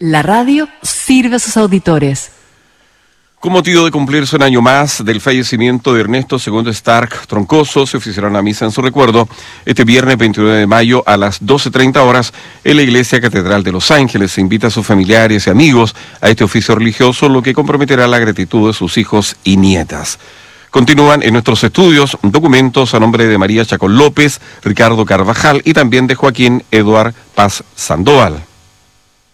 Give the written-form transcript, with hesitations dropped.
La radio sirve a sus auditores. Con motivo de cumplirse un año más del fallecimiento de Ernesto II Stark Troncoso, se oficiará una misa en su recuerdo este viernes 29 de mayo a las 12:30 horas en la Iglesia Catedral de Los Ángeles. Se invita a sus familiares y amigos a este oficio religioso, lo que comprometerá la gratitud de sus hijos y nietas. Continúan en nuestros estudios documentos a nombre de María Chacón López, Ricardo Carvajal y también de Joaquín Eduard Paz Sandoval.